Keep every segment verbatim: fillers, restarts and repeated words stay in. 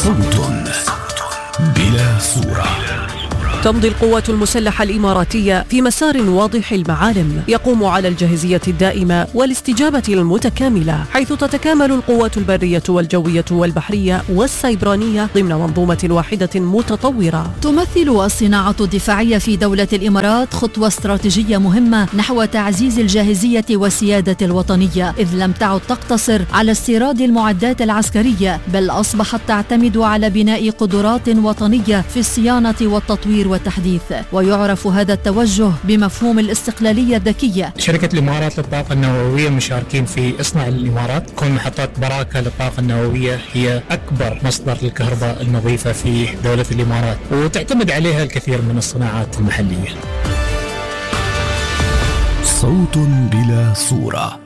صوت بلا صورة. تمضي القوات المسلحة الإماراتية في مسار واضح المعالم يقوم على الجاهزية الدائمة والاستجابة المتكاملة، حيث تتكامل القوات البرية والجوية والبحرية والسيبرانية ضمن منظومة واحدة متطورة. تمثل الصناعة الدفاعية في دولة الإمارات خطوة استراتيجية مهمة نحو تعزيز الجاهزية والسيادة الوطنية، إذ لم تعد تقتصر على استيراد المعدات العسكرية، بل أصبحت تعتمد على بناء قدرات وطنية في الصيانة والتطوير والتحديث. ويعرف هذا التوجه بمفهوم الاستقلالية الذكية. شركة الإمارات للطاقة النووية مشاركين في إصناع الإمارات. كون محطات براكة للطاقة النووية هي أكبر مصدر للكهرباء النظيفة في دولة الإمارات، وتعتمد عليها الكثير من الصناعات المحلية. صوت بلا صورة.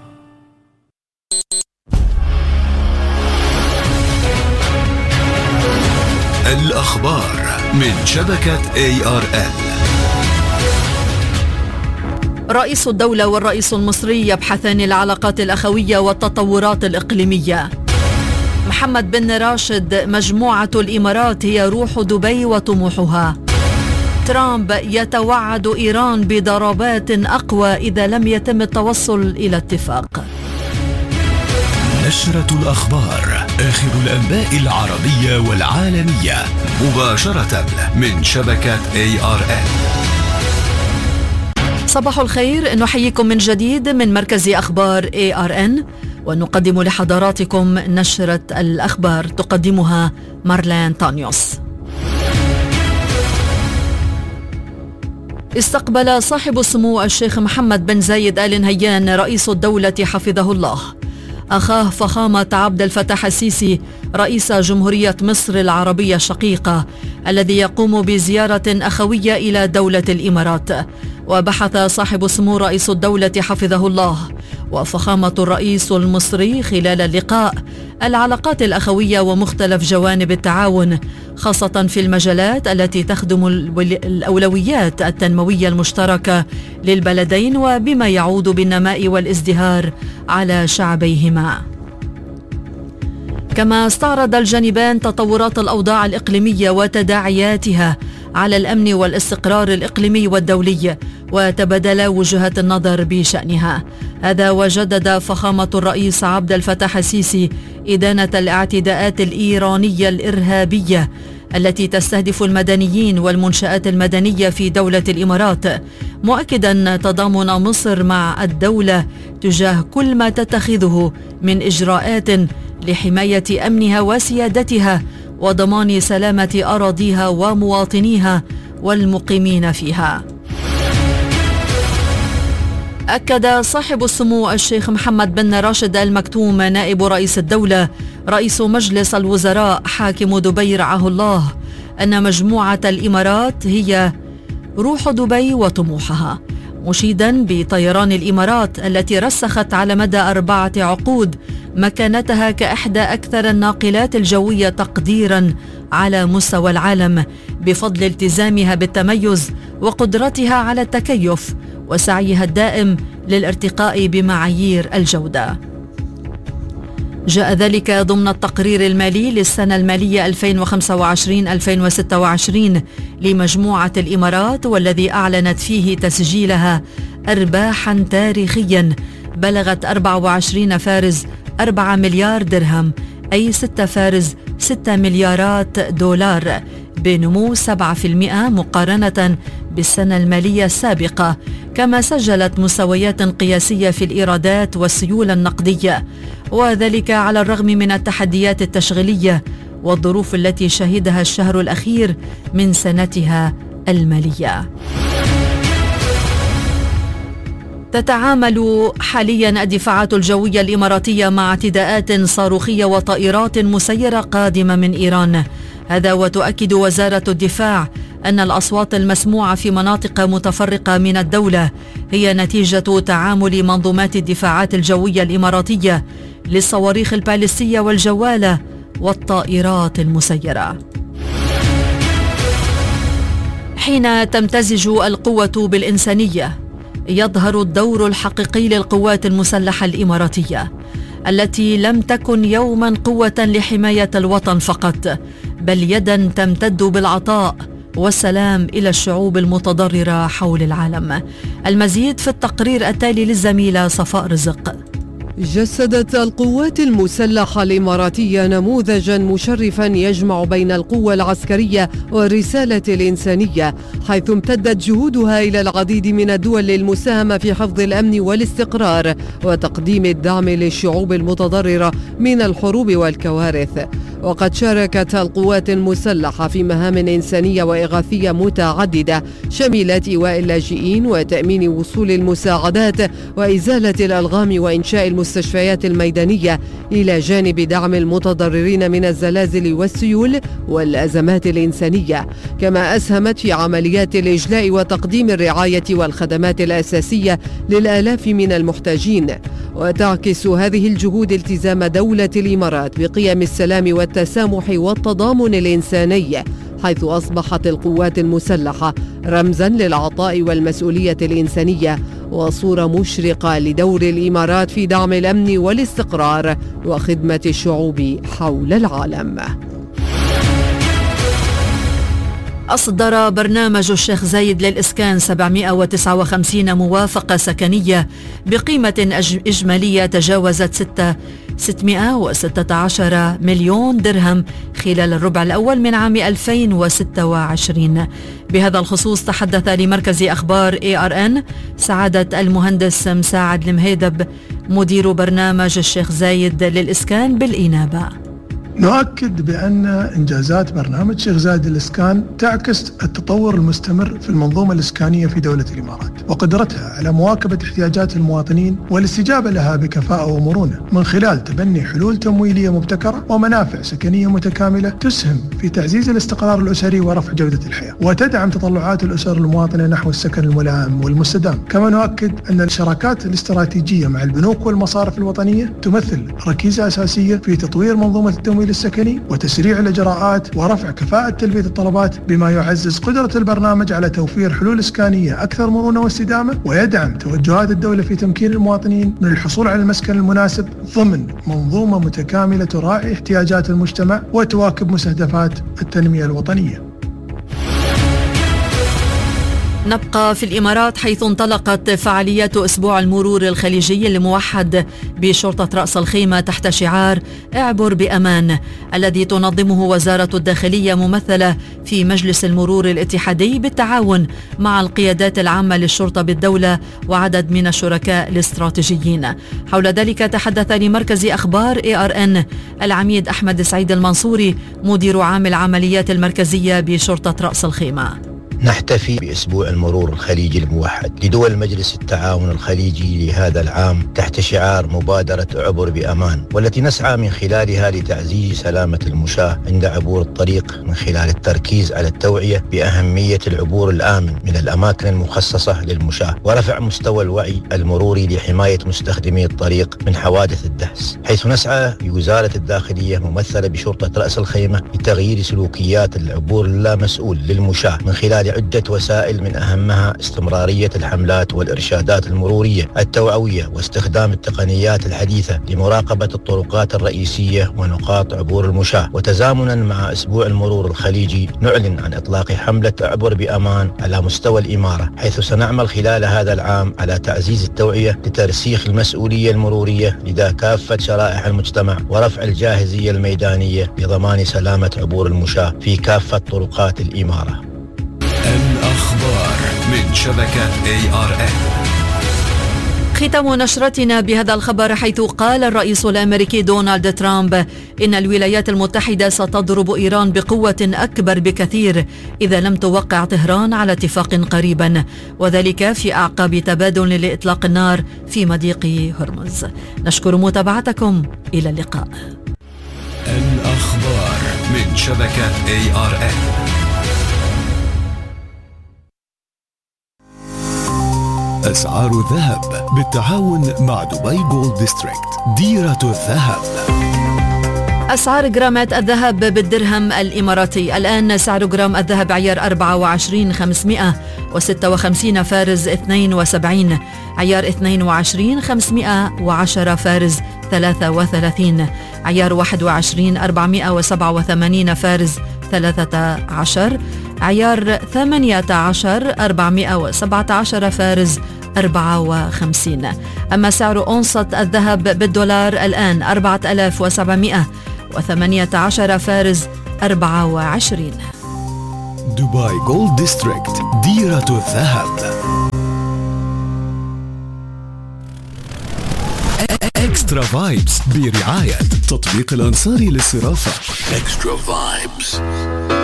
الأخبار من شبكة إيه آر إل. رئيس الدولة والرئيس المصري يبحثان العلاقات الأخوية والتطورات الإقليمية. محمد بن راشد: مجموعة الإمارات هي روح دبي وطموحها. ترامب يتوعد إيران بضربات أقوى إذا لم يتم التوصل إلى اتفاق. نشرة الأخبار، آخر الأنباء العربية والعالمية، مباشرة من شبكة إيه آر إل. صباح الخير، نحييكم من جديد من مركز أخبار إيه آر إن، ونقدم لحضراتكم نشرة الأخبار تقدمها مارلين تانيوس. استقبل صاحب السمو الشيخ محمد بن زايد آل نهيان رئيس الدولة حفظه الله أخاه فخامة عبد الفتاح السيسي رئيس جمهورية مصر العربية الشقيقة، الذي يقوم بزيارة أخوية إلى دولة الإمارات. وبحث صاحب السمو رئيس الدولة حفظه الله وفخامة الرئيس المصري خلال اللقاء العلاقات الأخوية ومختلف جوانب التعاون، خاصة في المجالات التي تخدم الأولويات التنموية المشتركة للبلدين، وبما يعود بالنماء والازدهار على شعبيهما. كما استعرض الجانبان تطورات الأوضاع الإقليمية وتداعياتها على الأمن والاستقرار الإقليمي والدولي، وتبادل وجهات النظر بشأنها. هذا وجدد فخامة الرئيس عبد الفتاح السيسي إدانة الاعتداءات الإيرانية الإرهابية التي تستهدف المدنيين والمنشآت المدنية في دولة الإمارات، مؤكدا تضامن مصر مع الدولة تجاه كل ما تتخذه من إجراءات لحماية أمنها وسيادتها وضمان سلامة أراضيها ومواطنيها والمقيمين فيها. أكد صاحب السمو الشيخ محمد بن راشد آل مكتوم نائب رئيس الدولة رئيس مجلس الوزراء حاكم دبي رعاه الله أن مجموعة الإمارات هي روح دبي وطموحها، مشيدا بطيران الإمارات التي رسخت على مدى أربعة عقود مكانتها كإحدى أكثر الناقلات الجوية تقديرا على مستوى العالم، بفضل التزامها بالتميز وقدرتها على التكيف وسعيها الدائم للارتقاء بمعايير الجودة. جاء ذلك ضمن التقرير المالي للسنة المالية ألفين وخمسة وعشرين ألفين وستة وعشرين لمجموعة الإمارات، والذي أعلنت فيه تسجيلها أرباحا تاريخيا بلغت أربعة وعشرين فارز أربعة مليار درهم، أي ستة فارز ستة مليارات دولار، بنمو سبعة بالمئة مقارنة بالسنة المالية السابقة. كما سجلت مستويات قياسية في الإيرادات والسيولة النقدية، وذلك على الرغم من التحديات التشغيلية والظروف التي شهدها الشهر الأخير من سنتها المالية. تتعامل حاليا الدفاعات الجوية الإماراتية مع اعتداءات صاروخية وطائرات مسيرة قادمة من إيران. هذا وتؤكد وزارة الدفاع أن الأصوات المسموعة في مناطق متفرقة من الدولة هي نتيجة تعامل منظومات الدفاعات الجوية الإماراتية للصواريخ البالستية والجوالة والطائرات المسيرة. حين تمتزج القوة بالإنسانية يظهر الدور الحقيقي للقوات المسلحة الإماراتية. التي لم تكن يوما قوة لحماية الوطن فقط، بل يدا تمتد بالعطاء والسلام إلى الشعوب المتضررة حول العالم. المزيد في التقرير التالي للزميلة صفاء رزق. جسدت القوات المسلحة الإماراتية نموذجا مشرفا يجمع بين القوة العسكرية والرسالة الإنسانية، حيث امتدت جهودها إلى العديد من الدول للمساهمة في حفظ الأمن والاستقرار وتقديم الدعم للشعوب المتضررة من الحروب والكوارث. وقد شاركت القوات المسلحة في مهام إنسانية وإغاثية متعددة شملت إيواء اللاجئين وتأمين وصول المساعدات وإزالة الألغام وإنشاء المستشفيات الميدانية، إلى جانب دعم المتضررين من الزلازل والسيول والأزمات الإنسانية. كما أسهمت في عمليات الإجلاء وتقديم الرعاية والخدمات الأساسية للآلاف من المحتاجين. وتعكس هذه الجهود التزام دولة الإمارات بقيم السلام والتسامح والتضامن الإنساني، حيث أصبحت القوات المسلحة رمزاً للعطاء والمسؤولية الإنسانية وصورة مشرقة لدور الإمارات في دعم الأمن والاستقرار وخدمة الشعوب حول العالم. أصدر برنامج الشيخ زايد للإسكان سبعمائة وتسعة وخمسين موافقة سكنية بقيمة إجمالية تجاوزت ستمائة وستة عشر مليون درهم خلال الربع الأول من عام ألفين وستة وعشرين. بهذا الخصوص تحدث لمركز أخبار إيه آر إن سعادة المهندس مساعد المهيدب مدير برنامج الشيخ زايد للإسكان بالإنابة. نؤكد بأن إنجازات برنامج الشيخ زايد للإسكان تعكس التطور المستمر في المنظومة الإسكانية في دولة الإمارات وقدرتها على مواكبة احتياجات المواطنين والاستجابة لها بكفاءة ومرونة من خلال تبني حلول تمويلية مبتكرة ومنافع سكنية متكاملة تسهم في تعزيز الاستقرار الأسري ورفع جودة الحياة وتدعم تطلعات الأسر المواطنة نحو السكن الملائم والمستدام. كما نؤكد أن الشراكات الاستراتيجية مع البنوك والمصارف الوطنية تمثل ركيزة أساسية في تطوير منظومة التمويل السكني وتسريع الإجراءات ورفع كفاءة تلبية الطلبات، بما يعزز قدرة البرنامج على توفير حلول إسكانية أكثر مرونة واستدامة، ويدعم توجهات الدولة في تمكين المواطنين من الحصول على المسكن المناسب ضمن منظومة متكاملة تراعي احتياجات المجتمع وتواكب مستهدفات التنمية الوطنية. نبقى في الإمارات حيث انطلقت فعاليات أسبوع المرور الخليجي الموحد بشرطة رأس الخيمة تحت شعار اعبر بأمان، الذي تنظمه وزارة الداخلية ممثلة في مجلس المرور الاتحادي بالتعاون مع القيادات العامة للشرطة بالدولة وعدد من الشركاء الاستراتيجيين. حول ذلك تحدث لمركز أخبار إيه آر إن العميد أحمد سعيد المنصوري مدير عام العمليات المركزية بشرطة رأس الخيمة. نحتفي بأسبوع المرور الخليجي الموحد لدول مجلس التعاون الخليجي لهذا العام تحت شعار مبادرة اعبر بأمان، والتي نسعى من خلالها لتعزيز سلامة المشاة عند عبور الطريق من خلال التركيز على التوعية بأهمية العبور الآمن من الأماكن المخصصة للمشاة ورفع مستوى الوعي المروري لحماية مستخدمي الطريق من حوادث الدهس، حيث نسعى بوزارة الداخلية ممثلة بشرطة رأس الخيمة لتغيير سلوكيات العبور اللامسؤول للمشاة من خلال عدة وسائل، من أهمها استمرارية الحملات والإرشادات المرورية التوعوية واستخدام التقنيات الحديثة لمراقبة الطرقات الرئيسية ونقاط عبور المشاة. وتزامنا مع أسبوع المرور الخليجي نعلن عن إطلاق حملة اعبر بأمان على مستوى الإمارة، حيث سنعمل خلال هذا العام على تعزيز التوعية لترسيخ المسؤولية المرورية لدى كافة شرائح المجتمع ورفع الجاهزية الميدانية لضمان سلامة عبور المشاة في كافة طرقات الإمارة. الأخبار من شبكة إيه آر إن. ختام نشرتنا بهذا الخبر، حيث قال الرئيس الأمريكي دونالد ترامب إن الولايات المتحدة ستضرب إيران بقوة أكبر بكثير إذا لم توقع طهران على اتفاق قريبا، وذلك في أعقاب تبادل لإطلاق النار في مضيق هرمز. نشكر متابعتكم، إلى اللقاء. الأخبار من شبكة إيه آر إن. أسعار الذهب بالتعاون مع دبي جولد ديستريكت، ديرة الذهب. أسعار جرامات الذهب بالدرهم الإماراتي الآن: سعر جرام الذهب عيار أربعة وعشرين خمسمائة وستة وخمسين فارز اثنين وسبعين. عيار اثنين وعشرين خمسمائة وعشرة فارز ثلاثة وثلاثين. عيار واحد وعشرين أربعمائة وسبعة وثمانين فارز ثلاثة عشر. عيار ثمانية عشر أربعمائة وسبعة عشر فارز أربعة وخمسين. أما سعر أونصة الذهب بالدولار الآن أربعة آلاف وسبعمائة وثمانية عشر فارز أربعة وعشرين. دبي جولد ديستريكت، ديرة الذهب. اكسترا فايبس برعاية تطبيق الأنصاري للصرافة. اكسترا فايبس.